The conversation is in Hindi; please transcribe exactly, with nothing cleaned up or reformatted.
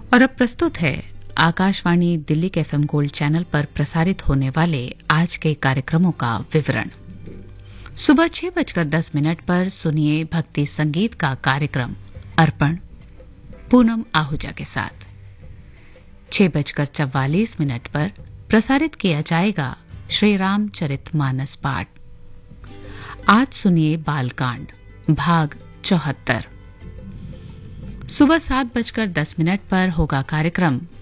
और अब प्रस्तुत है आकाशवाणी दिल्ली के एफएम गोल्ड चैनल पर प्रसारित होने वाले आज के कार्यक्रमों का विवरण। सुबह छह बजकर दस मिनट पर सुनिए भक्ति संगीत का कार्यक्रम अर्पण पूनम आहूजा के साथ। छह बजकर चौवालीस मिनट पर प्रसारित किया जाएगा श्री रामचरितमानस पाठ। आज सुनिए बालकांड भाग चौहत्तर। सुबह सात बजकर दस मिनट पर होगा कार्यक्रम